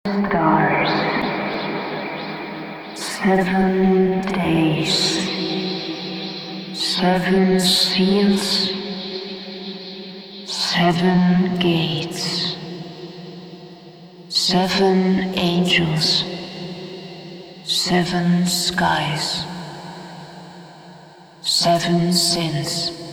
stars, 7 days, 7 seals, 7 gates, 7 angels, 7 skies, 7 sins.